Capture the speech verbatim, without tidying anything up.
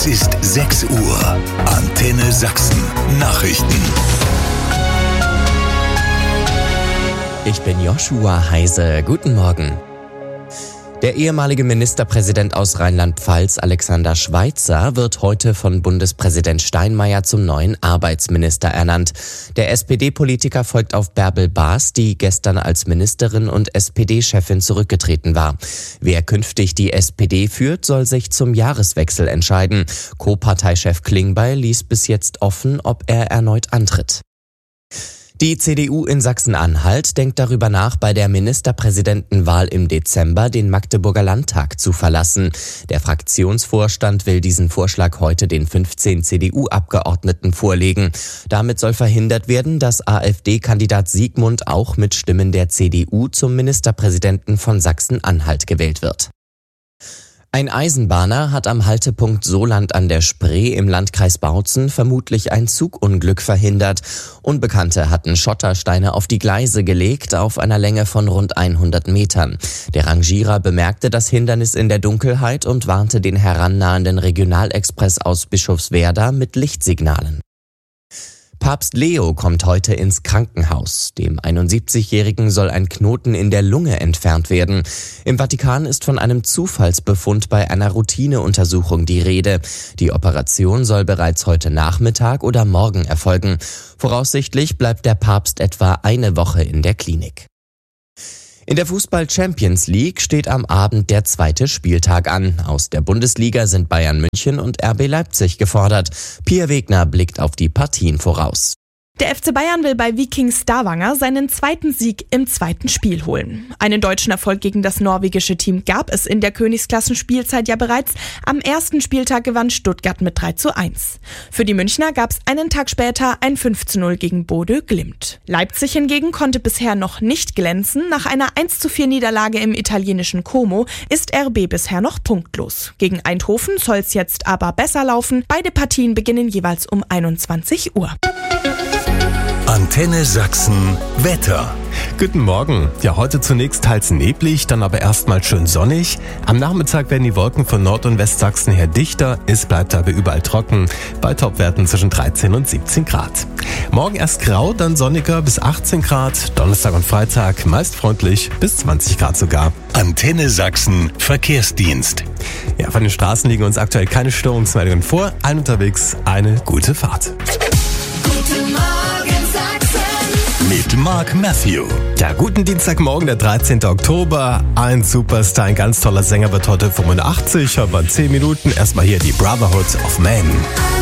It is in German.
ist sechs Uhr. Antenne Sachsen. Nachrichten. Ich bin Joshua Heise. Guten Morgen. Der ehemalige Ministerpräsident aus Rheinland-Pfalz, Alexander Schweitzer, wird heute von Bundespräsident Steinmeier zum neuen Arbeitsminister ernannt. Der S P D-Politiker folgt auf Bärbel Baas, die gestern als Ministerin und S P D-Chefin zurückgetreten war. Wer künftig die S P D führt, soll sich zum Jahreswechsel entscheiden. Co-Parteichef Klingbeil ließ bis jetzt offen, ob er erneut antritt. Die C D U in Sachsen-Anhalt denkt darüber nach, bei der Ministerpräsidentenwahl im Dezember den Magdeburger Landtag zu verlassen. Der Fraktionsvorstand will diesen Vorschlag heute den fünfzehn C D U-Abgeordneten vorlegen. Damit soll verhindert werden, dass AfD-Kandidat Siegmund auch mit Stimmen der C D U zum Ministerpräsidenten von Sachsen-Anhalt gewählt wird. Ein Eisenbahner hat am Haltepunkt Soland an der Spree im Landkreis Bautzen vermutlich ein Zugunglück verhindert. Unbekannte hatten Schottersteine auf die Gleise gelegt, auf einer Länge von rund hundert Metern. Der Rangierer bemerkte das Hindernis in der Dunkelheit und warnte den herannahenden Regionalexpress aus Bischofswerda mit Lichtsignalen. Papst Leo kommt heute ins Krankenhaus. Dem einundsiebzigjährigen soll ein Knoten in der Lunge entfernt werden. Im Vatikan ist von einem Zufallsbefund bei einer Routineuntersuchung die Rede. Die Operation soll bereits heute Nachmittag oder morgen erfolgen. Voraussichtlich bleibt der Papst etwa eine Woche in der Klinik. In der Fußball-Champions League steht am Abend der zweite Spieltag an. Aus der Bundesliga sind Bayern München und R B Leipzig gefordert. Pia Wegner blickt auf die Partien voraus. Der F C Bayern will bei Viking Stavanger seinen zweiten Sieg im zweiten Spiel holen. Einen deutschen Erfolg gegen das norwegische Team gab es in der Königsklassenspielzeit ja bereits. Am ersten Spieltag gewann Stuttgart mit drei zu eins. Für die Münchner gab es einen Tag später ein fünf zu null gegen Bodø Glimt. Leipzig hingegen konnte bisher noch nicht glänzen. Nach einer eins zu vier Niederlage im italienischen Como ist R B bisher noch punktlos. Gegen Eindhoven soll es jetzt aber besser laufen. Beide Partien beginnen jeweils um einundzwanzig Uhr. Antenne Sachsen Wetter. Guten Morgen. Ja, heute zunächst teils neblig, dann aber erstmal schön sonnig. Am Nachmittag werden die Wolken von Nord- und Westsachsen her dichter. Es bleibt aber überall trocken, bei Topwerten zwischen dreizehn und siebzehn Grad. Morgen erst grau, dann sonniger bis achtzehn Grad. Donnerstag und Freitag meist freundlich bis zwanzig Grad sogar. Antenne Sachsen Verkehrsdienst. Ja, von den Straßen liegen uns aktuell keine Störungsmeldungen vor. Allen unterwegs eine gute Fahrt. Guten Morgen mit Mark Matthew. Ja, guten Dienstagmorgen, der dreizehnten Oktober. Ein Superstar, ein ganz toller Sänger wird heute fünfundachtzig, aber zehn Minuten. Erstmal hier die Brotherhood of Man.